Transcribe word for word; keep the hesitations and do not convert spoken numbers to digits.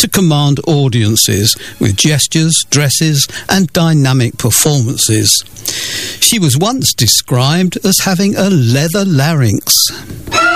to command audiences with gestures, dresses and dynamic performances. She was once described as having a leather larynx.